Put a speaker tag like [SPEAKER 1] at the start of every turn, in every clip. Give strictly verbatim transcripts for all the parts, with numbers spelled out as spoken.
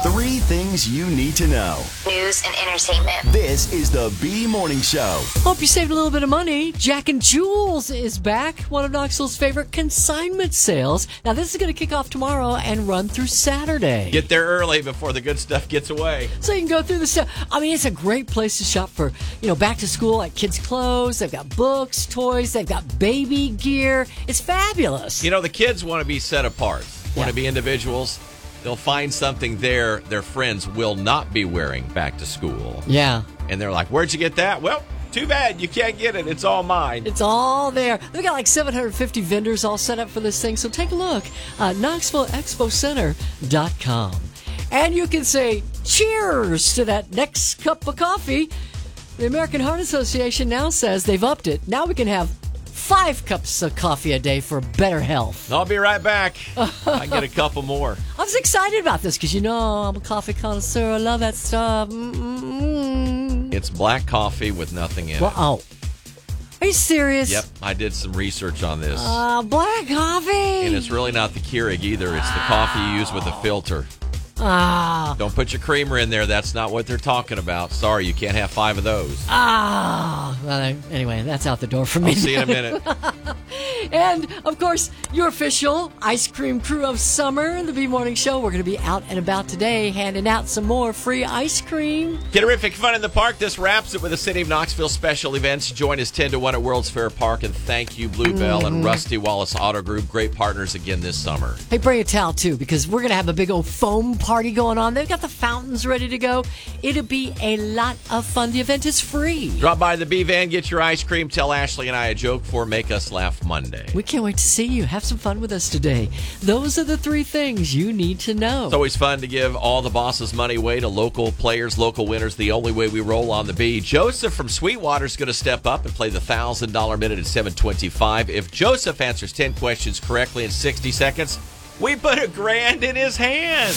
[SPEAKER 1] Three things you need to know.
[SPEAKER 2] News and entertainment.
[SPEAKER 1] This is the B Morning Show.
[SPEAKER 3] Hope you saved a little bit of money. Jack and Jules is back, one of Knoxville's favorite consignment sales. Now, this is going to kick off tomorrow and run through Saturday.
[SPEAKER 4] Get there early before the good stuff gets away.
[SPEAKER 3] So you can go through the stuff. I mean, it's a great place to shop for, you know, back to school, like kids' clothes. They've got books, toys. They've got baby gear. It's fabulous.
[SPEAKER 4] You know, the kids want to be set apart, want
[SPEAKER 3] Yeah.
[SPEAKER 4] to be individuals. They'll find something there their friends will not be wearing back to school.
[SPEAKER 3] Yeah.
[SPEAKER 4] And they're like, where'd you get that? Well, too bad. You can't get it. It's all mine.
[SPEAKER 3] It's all there. They've got like seven hundred fifty vendors all set up for this thing. So take a look at Knoxville Expo Center dot com. And you can say cheers to that next cup of coffee. The American Heart Association now says they've upped it. Now we can have five cups of coffee a day for better health.
[SPEAKER 4] I'll be right back. I get a couple more.
[SPEAKER 3] I was excited about this because, you know, I'm a coffee connoisseur. I love that stuff. Mm-mm-mm.
[SPEAKER 4] It's black coffee with nothing in
[SPEAKER 3] Well,
[SPEAKER 4] it.
[SPEAKER 3] oh. Are you serious?
[SPEAKER 4] Yep, I did some research on this.
[SPEAKER 3] Uh, black coffee.
[SPEAKER 4] And it's really not the Keurig either. It's the coffee you use with a filter.
[SPEAKER 3] Ah.
[SPEAKER 4] Don't put your creamer in there. That's not what they're talking about. Sorry, you can't have five of those.
[SPEAKER 3] Ah. Well, anyway, that's out the door for me.
[SPEAKER 4] I'll see you in a minute.
[SPEAKER 3] And, of course, your official ice cream crew of summer, the B Morning Show. We're going to be out and about today handing out some more free ice cream.
[SPEAKER 4] Terrific fun in the park. This wraps it with the City of Knoxville special events. Join us ten to one at World's Fair Park. And thank you, Bluebell mm-hmm. and Rusty Wallace Auto Group. Great partners again this summer.
[SPEAKER 3] Hey, bring a towel, too, because we're going to have a big old foam party going on. They've got the fountains ready to go. It'll be a lot of fun. The event is free.
[SPEAKER 4] Drop by the B-Van, get your ice cream. Tell Ashley and I a joke for Make Us Laugh Monday.
[SPEAKER 3] We can't wait to see you. Have some fun with us today. Those are the three things you need to know.
[SPEAKER 4] It's always fun to give all the bosses money away to local players, local winners, the only way we roll on the B. Joseph from Sweetwater is going to step up and play the one thousand dollars minute at seven twenty-five. If Joseph answers ten questions correctly in sixty seconds, we put a grand in his hand.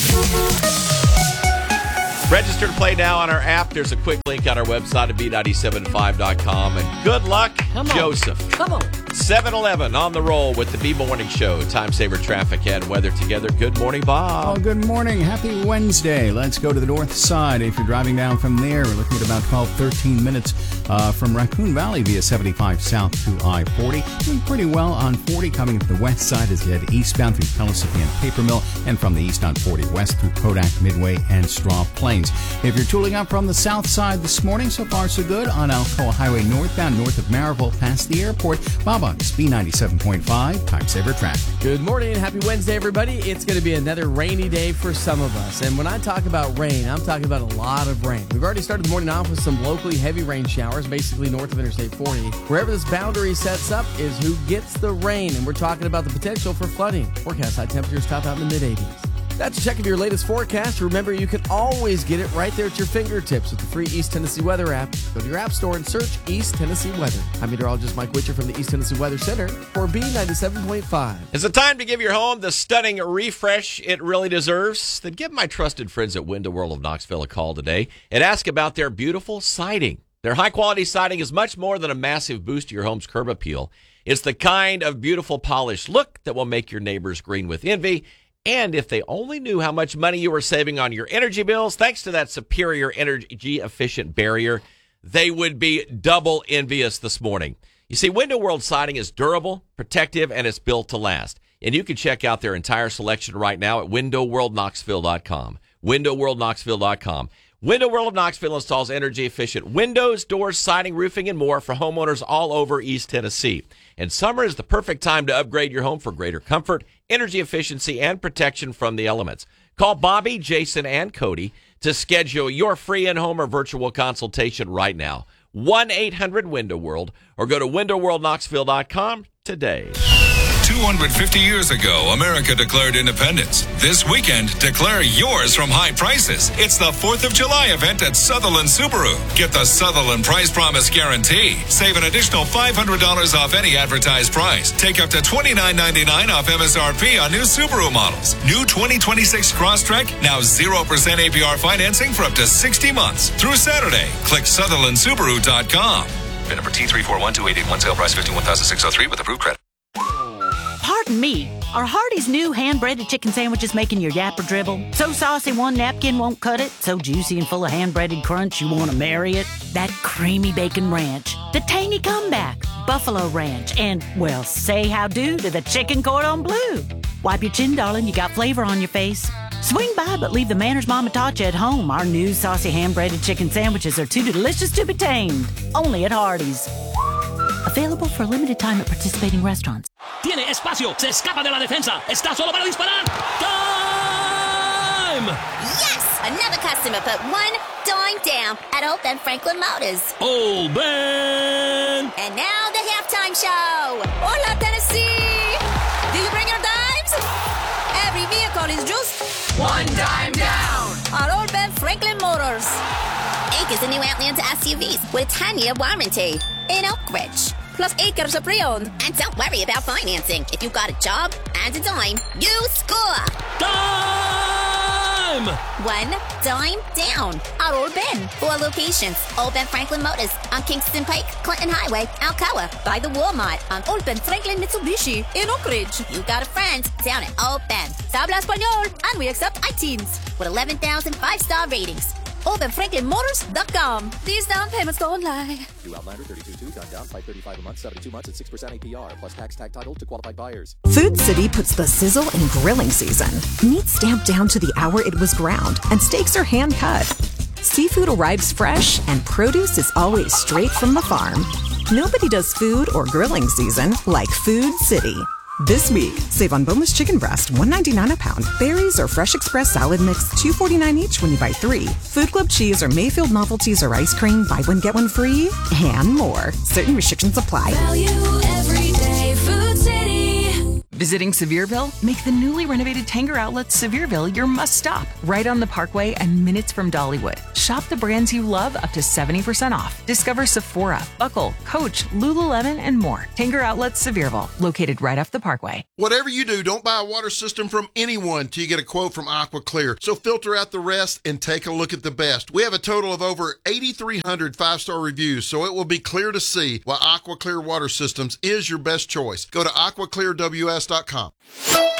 [SPEAKER 4] Register to play now on our app. There's a quick link on our website at B nine seven five dot com. And good luck,
[SPEAKER 3] Come on.
[SPEAKER 4] Joseph.
[SPEAKER 3] Come on.
[SPEAKER 4] seven eleven on the roll with the B Morning Show. Time saver traffic and weather together. Good morning, Bob.
[SPEAKER 5] Oh, good morning. Happy Wednesday. Let's go to the north side. If you're driving down from there, we're looking at about twelve, thirteen minutes uh, from Raccoon Valley via seventy-five south to I forty. Doing pretty well on forty coming to the west side as you head eastbound through Pellissippi and Paper Mill, and from the east on forty west through Kodak, Midway, and Straw Plains. If you're tooling up from the south side this morning, so far so good on Alcoa Highway northbound north of Maryville past the airport. Bob on B ninety-seven point five, Time Saver Traffic.
[SPEAKER 6] Good morning and happy Wednesday, everybody. It's going to be another rainy day for some of us. And when I talk about rain, I'm talking about a lot of rain. We've already started the morning off with some locally heavy rain showers, basically north of Interstate forty. Wherever this boundary sets up is who gets the rain, and we're talking about the potential for flooding. Forecast high temperatures top out in the mid eighties. That's a check of your latest forecast. Remember, you can always get it right there at your fingertips with the free East Tennessee Weather app. Go to your app store and search East Tennessee Weather. I'm meteorologist Mike Witcher from the East Tennessee Weather Center for B ninety-seven point five.
[SPEAKER 4] Is it time to give your home the stunning refresh it really deserves? Then give my trusted friends at Window World of Knoxville a call today and ask about their beautiful siding. Their high-quality siding is much more than a massive boost to your home's curb appeal. It's the kind of beautiful polished look that will make your neighbors green with envy. And if they only knew how much money you were saving on your energy bills, thanks to that superior energy-efficient barrier, they would be double envious this morning. You see, Window World siding is durable, protective, and it's built to last. And you can check out their entire selection right now at window world knoxville dot com. window world knoxville dot com. Window World of Knoxville installs energy-efficient windows, doors, siding, roofing, and more for homeowners all over East Tennessee. And summer is the perfect time to upgrade your home for greater comfort, energy efficiency, and protection from the elements. Call Bobby, Jason, and Cody to schedule your free in-home or virtual consultation right now. one eight hundred window world or go to window world knoxville dot com today.
[SPEAKER 7] two hundred fifty years ago, America declared independence. This weekend, declare yours from high prices. It's the fourth of July event at Sutherland Subaru. Get the Sutherland Price Promise Guarantee. Save an additional five hundred dollars off any advertised price. Take up to twenty-nine ninety-nine off M S R P on new Subaru models. New twenty twenty-six Crosstrek, now zero percent A P R financing for up to sixty months. Through Saturday. Click sutherland subaru dot com.
[SPEAKER 8] VIN number T three four one two eight eight one, sale price fifty-one thousand six hundred three with approved credit.
[SPEAKER 9] Pardon me,
[SPEAKER 2] Are Hardee's new hand-breaded chicken sandwiches making your yapper dribble? So saucy one napkin won't cut it? So juicy and full of hand-breaded crunch you want to marry it? That creamy bacon ranch, the tangy comeback, buffalo ranch, and, well, say how-do to the chicken cordon bleu. Wipe your chin, darling, you got flavor on your face. Swing by, but leave the manners Mama taught you at home. Our new saucy hand-breaded chicken sandwiches are too delicious to be tamed. Only at Hardee's. Available for a limited time at participating restaurants.
[SPEAKER 8] Tiene espacio, se escapa de la defensa, está solo para disparar. Time!
[SPEAKER 9] Yes! Another customer put one dime down at Old Ben Franklin Motors.
[SPEAKER 8] Old Ben!
[SPEAKER 9] And now the halftime show. Hola, Tennessee! Do you bring your dimes? Every vehicle is just one dime down at Old Ben Franklin Motors. Ake is the new Outlander S U Vs with a ten-year warranty in Oak Ridge. Plus acres of pre-owned. And don't worry about financing. If you've got a job and a dime, you score.
[SPEAKER 8] Time!
[SPEAKER 9] One dime down at Old Ben. Four locations. Old Ben Franklin Motors on Kingston Pike, Clinton Highway, Alcoa. By the Walmart on Old Ben Franklin Mitsubishi in Oak Ridge. You got a friend down at Old Ben. Habla Español. And we accept iTeens with eleven thousand five-star ratings. Old Ben Franklin Motors dot com. These down payments don't lie.
[SPEAKER 10] New Outlander thirty-two two, time down, five thirty-five a month, seventy-two months at six percent A P R, plus tax tag title to qualified buyers.
[SPEAKER 11] Food City puts the sizzle in grilling season. Meat stamped down to the hour it was ground, and steaks are hand cut. Seafood arrives fresh, and produce is always straight from the farm. Nobody does food or grilling season like Food City. This week, save on boneless chicken breast, one ninety-nine a pound. Berries or Fresh Express salad mix, two forty-nine each when you buy three. Food Club cheese or Mayfield novelties or ice cream, buy one get one free, and more. Certain restrictions apply.
[SPEAKER 12] Value every day, Food City.
[SPEAKER 13] Visiting Sevierville? Make the newly renovated Tanger Outlet Sevierville your must-stop. Right on the Parkway and minutes from Dollywood. Shop the brands you love up to seventy percent off. Discover Sephora, Buckle, Coach, Lululemon, and more. Tanger Outlet Sevierville, located right off the Parkway.
[SPEAKER 14] Whatever you do, don't buy a water system from anyone till you get a quote from Aqua Clear. So filter out the rest and take a look at the best. We have a total of over eighty-three hundred five-star reviews, so it will be clear to see why Aqua Clear Water Systems is your best choice. Go to aqua clear w s dot com.